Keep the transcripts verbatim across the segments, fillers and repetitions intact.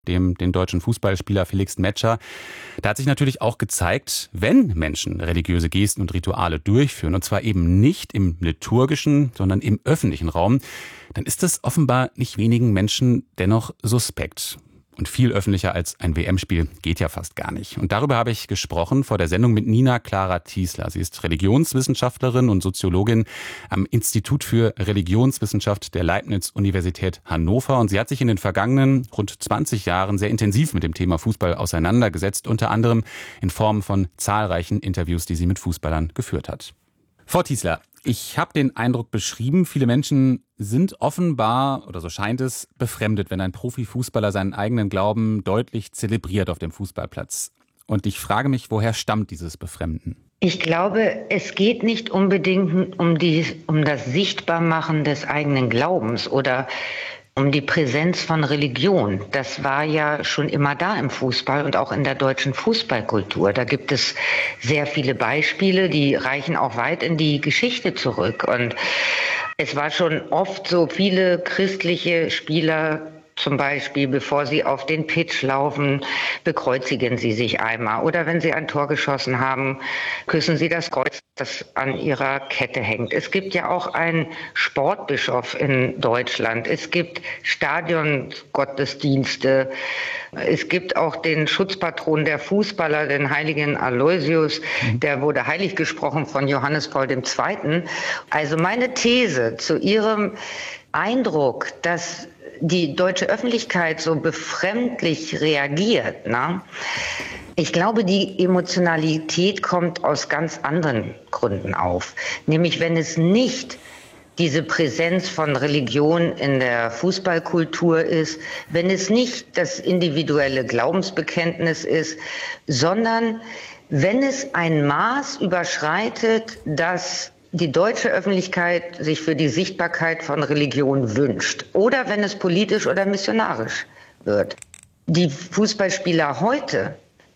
dem den deutschen Fußballspieler Felix Metscher. Da hat sich natürlich auch gezeigt, wenn Menschen religiöse Gesten und Rituale durchführen, und zwar eben nicht im liturgischen, sondern im öffentlichen Raum, dann ist das offenbar nicht wenigen Menschen dennoch suspekt. Und viel öffentlicher als ein W M-Spiel geht ja fast gar nicht. Und darüber habe ich gesprochen vor der Sendung mit Nina Clara Tiesler. Sie ist Religionswissenschaftlerin und Soziologin am Institut für Religionswissenschaft der Leibniz-Universität Hannover. Und sie hat sich in den vergangenen rund zwanzig Jahren sehr intensiv mit dem Thema Fußball auseinandergesetzt, unter anderem in Form von zahlreichen Interviews, die sie mit Fußballern geführt hat. Frau Tiesler, ich habe den Eindruck beschrieben, viele Menschen sind offenbar, oder so scheint es, befremdet, wenn ein Profifußballer seinen eigenen Glauben deutlich zelebriert auf dem Fußballplatz. Und ich frage mich, woher stammt dieses Befremden? Ich glaube, es geht nicht unbedingt um, die, um das Sichtbarmachen des eigenen Glaubens oder um die Präsenz von Religion. Das war ja schon immer da im Fußball und auch in der deutschen Fußballkultur. Da gibt es sehr viele Beispiele, die reichen auch weit in die Geschichte zurück. Und es war schon oft so, viele christliche Spieler zum Beispiel, bevor sie auf den Pitch laufen, bekreuzigen sie sich einmal. Oder wenn sie ein Tor geschossen haben, küssen sie das Kreuz, das an ihrer Kette hängt. Es gibt ja auch einen Sportbischof in Deutschland. Es gibt Stadiongottesdienste. Es gibt auch den Schutzpatron der Fußballer, den heiligen Aloysius. Der wurde heilig gesprochen von Johannes Paul der Zweite. Also meine These zu Ihrem Eindruck, dass die deutsche Öffentlichkeit so befremdlich reagiert, ne? Ich glaube, die Emotionalität kommt aus ganz anderen Gründen auf. Nämlich, wenn es nicht diese Präsenz von Religion in der Fußballkultur ist, wenn es nicht das individuelle Glaubensbekenntnis ist, sondern wenn es ein Maß überschreitet, das die deutsche Öffentlichkeit sich für die Sichtbarkeit von Religion wünscht oder wenn es politisch oder missionarisch wird. Die Fußballspieler heute,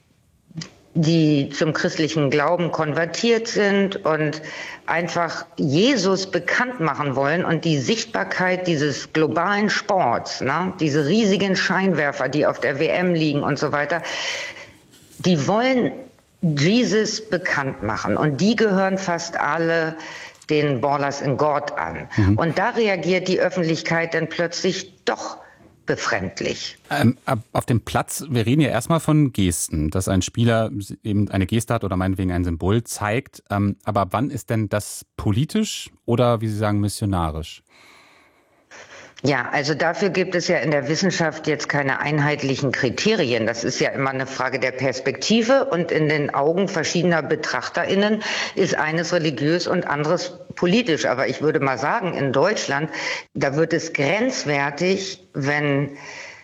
die zum christlichen Glauben konvertiert sind und einfach Jesus bekannt machen wollen und die Sichtbarkeit dieses globalen Sports, ne, diese riesigen Scheinwerfer, die auf der W M liegen und so weiter, die wollen Jesus bekannt machen und die gehören fast alle den Ballers in God an. Mhm. Und da reagiert die Öffentlichkeit dann plötzlich doch befremdlich. Ähm, auf dem Platz, wir reden ja erstmal von Gesten, dass ein Spieler eben eine Geste hat oder meinetwegen ein Symbol zeigt. Ähm, aber wann ist denn das politisch oder, wie Sie sagen, missionarisch? Ja, also dafür gibt es ja in der Wissenschaft jetzt keine einheitlichen Kriterien. Das ist ja immer eine Frage der Perspektive und in den Augen verschiedener BetrachterInnen ist eines religiös und anderes politisch. Aber ich würde mal sagen, in Deutschland, da wird es grenzwertig, wenn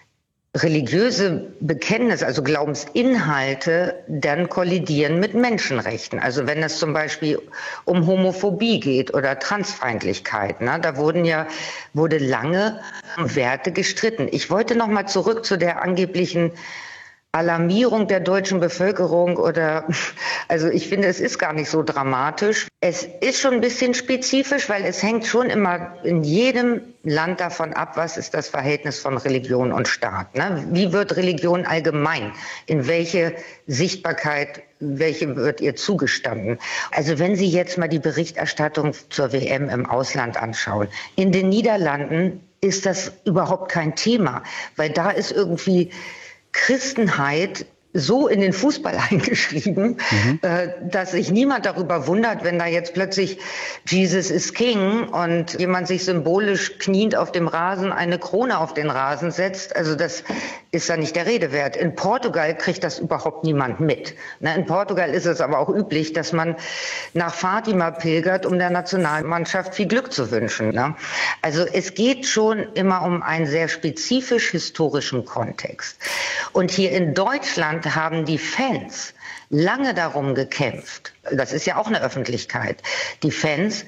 religiöse Bekenntnisse, also Glaubensinhalte, dann kollidieren mit Menschenrechten. Also wenn es zum Beispiel um Homophobie geht oder Transfeindlichkeit, ne, da wurden ja, wurde lange um Werte gestritten. Ich wollte noch mal zurück zu der angeblichen Alarmierung der deutschen Bevölkerung oder, also ich finde, es ist gar nicht so dramatisch. Es ist schon ein bisschen spezifisch, weil es hängt schon immer in jedem Land davon ab, was ist das Verhältnis von Religion und Staat, ne? Wie wird Religion allgemein? In welche Sichtbarkeit, welche wird ihr zugestanden? Also wenn Sie jetzt mal die Berichterstattung zur W M im Ausland anschauen, in den Niederlanden ist das überhaupt kein Thema, weil da ist irgendwie Christenheit so in den Fußball eingeschrieben, mhm. äh, dass sich niemand darüber wundert, wenn da jetzt plötzlich Jesus is King und jemand sich symbolisch kniend auf dem Rasen eine Krone auf den Rasen setzt. Also das ist ja nicht der Rede wert. In Portugal kriegt das überhaupt niemand mit. Na, in Portugal ist es aber auch üblich, dass man nach Fatima pilgert, um der Nationalmannschaft viel Glück zu wünschen. Ne? Also es geht schon immer um einen sehr spezifisch historischen Kontext. Und hier in Deutschland haben die Fans lange darum gekämpft, das ist ja auch eine Öffentlichkeit, die Fans,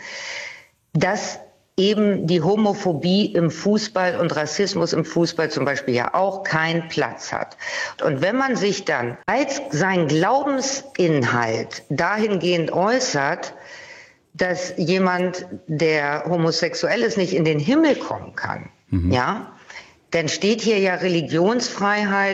dass eben die Homophobie im Fußball und Rassismus im Fußball zum Beispiel ja auch keinen Platz hat. Und wenn man sich dann als sein Glaubensinhalt dahingehend äußert, dass jemand, der homosexuell ist, nicht in den Himmel kommen kann, mhm. ja, Denn steht hier ja Religionsfreiheit